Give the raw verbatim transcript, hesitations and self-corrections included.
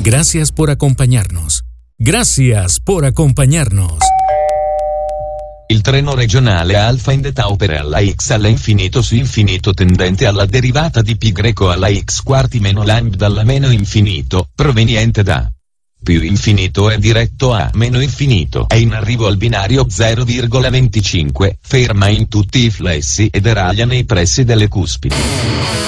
Gracias por acompañarnos. Gracias por acompañarnos. Il treno regionale Alfa Indeta opera alla x all'infinito su infinito tendente alla derivata di π greco alla x quarti meno lambda alla meno infinito, proveniente da più infinito e diretto a meno infinito. È in arrivo al binario zero virgola venticinque, ferma in tutti i flessi e deraglia nei pressi delle cuspidi.